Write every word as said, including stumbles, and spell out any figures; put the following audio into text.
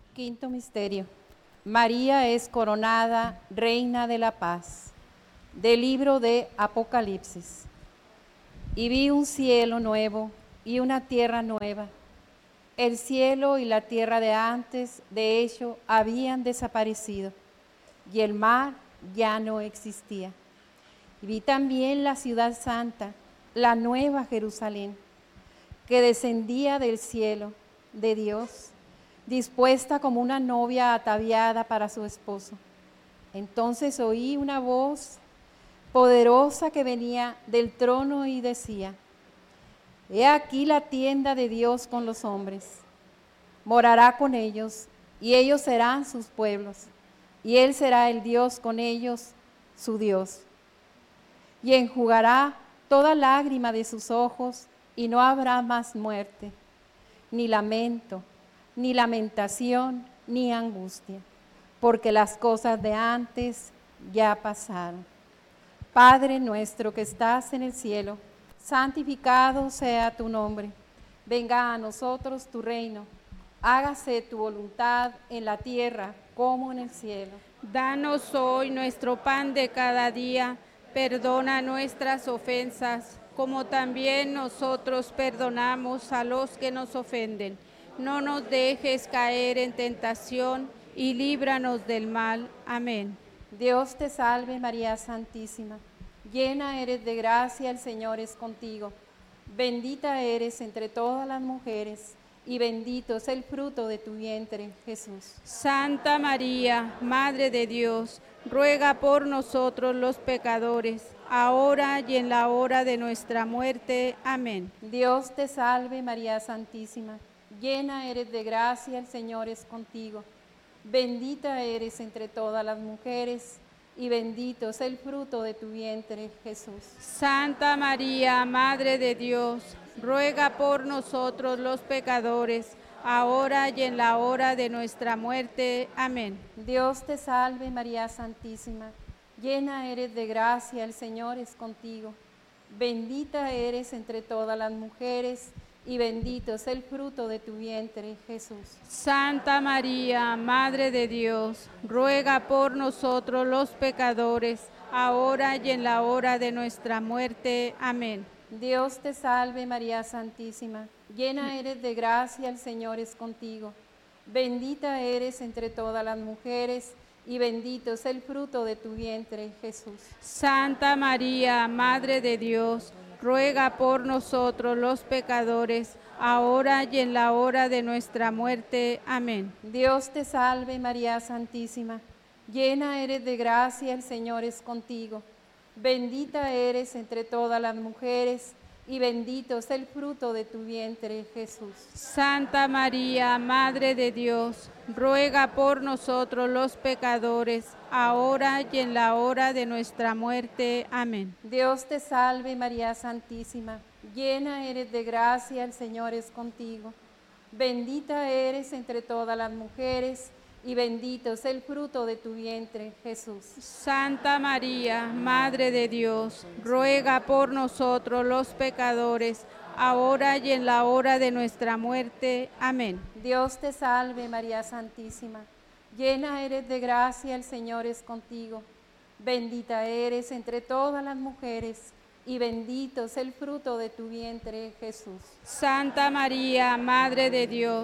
Quinto misterio. María es coronada Reina de la Paz. Del libro de Apocalipsis. Y vi un cielo nuevo y una tierra nueva. El cielo y la tierra de antes, de hecho, habían desaparecido, y el mar ya no existía. Y vi también la ciudad santa, la nueva Jerusalén, que descendía del cielo de Dios, dispuesta como una novia ataviada para su esposo. Entonces oí una voz poderosa que venía del trono y decía: He aquí la tienda de Dios con los hombres. Morará con ellos, y ellos serán sus pueblos, y Él será el Dios con ellos, su Dios. Y enjugará toda lágrima de sus ojos, y no habrá más muerte, ni lamento, ni lamentación, ni angustia, porque las cosas de antes ya pasaron. Padre nuestro que estás en el cielo, santificado sea tu nombre. Venga a nosotros tu reino. Hágase tu voluntad en la tierra como en el cielo. Danos hoy nuestro pan de cada día. Perdona nuestras ofensas, como también nosotros perdonamos a los que nos ofenden. No nos dejes caer en tentación y líbranos del mal. Amén. Dios te salve María Santísima, llena eres de gracia, el Señor es contigo. Bendita eres entre todas las mujeres, y bendito es el fruto de tu vientre, Jesús. Santa María, Madre de Dios, ruega por nosotros los pecadores, ahora y en la hora de nuestra muerte. Amén. Dios te salve María Santísima, llena eres de gracia, el Señor es contigo. Bendita eres entre todas las mujeres, y bendito es el fruto de tu vientre, Jesús. Santa María, Madre de Dios, ruega por nosotros los pecadores, ahora y en la hora de nuestra muerte. Amén. Dios te salve María Santísima, llena eres de gracia, el Señor es contigo. Bendita eres entre todas las mujeres, y bendito es el fruto de tu vientre, Jesús. Santa María, Madre de Dios, ruega por nosotros los pecadores, ahora y en la hora de nuestra muerte. Amén. Dios te salve María Santísima, llena eres de gracia, el Señor es contigo. Bendita eres entre todas las mujeres, y bendito es el fruto de tu vientre, Jesús. Santa María, Madre de Dios, ruega por nosotros los pecadores, ahora y en la hora de nuestra muerte. Amén. Dios te salve María Santísima, llena eres de gracia, el Señor es contigo. Bendita eres entre todas las mujeres, y bendito es el fruto de tu vientre, Jesús. Santa María, Madre de Dios, ruega por nosotros los pecadores, ahora y en la hora de nuestra muerte. Amén. Dios te salve María Santísima, llena eres de gracia, el Señor es contigo. Bendita eres entre todas las mujeres, y bendito es el fruto de tu vientre, Jesús. Santa María, Madre de Dios, ruega por nosotros los pecadores, ahora y en la hora de nuestra muerte. Amén. Dios te salve María Santísima, llena eres de gracia, el Señor es contigo. Bendita eres entre todas las mujeres, y bendito es el fruto de tu vientre, Jesús. Santa María, Madre de Dios,